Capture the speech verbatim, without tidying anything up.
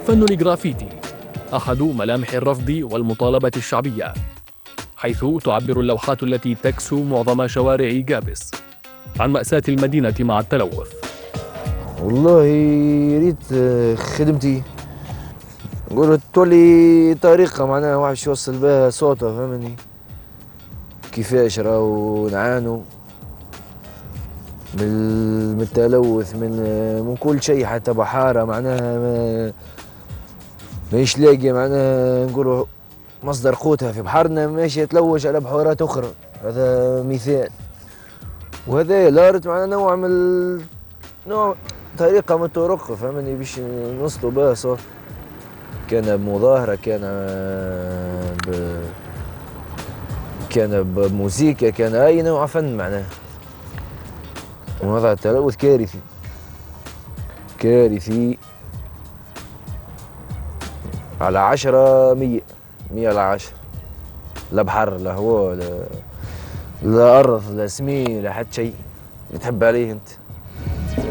فن الجرافيتي أحد ملامح الرفض والمطالبة الشعبية، حيث تعبر اللوحات التي تكسو معظم شوارع جابس عن مأساة المدينة مع التلوث. والله ريت خدمتي نقول تولي طريقة معناها واحد يوصل بها صوته، فهمني كيفاش راهو نعانو من التلوث، من من كل شيء، حتى بحارة معناها ما ماهيش لاقية معناها نقولوا مصدر قوتها في بحرنا، ماشية تلوج على بحورات أخرى. هذا مثال، وهذا لارت معنا نوع من نوع طريقة من الطرق، فهمني باش نوصلوا بها صوت، كان بمظاهرة، كان ب كان بموسيقى، كان أي نوع فن معناه. وهذا التلوث كارثي كارثي على عشرة مية مية على عشرة. لا بحر لا هواء لا لا أرض لا سمين لا حتى شيء تحب عليه أنت.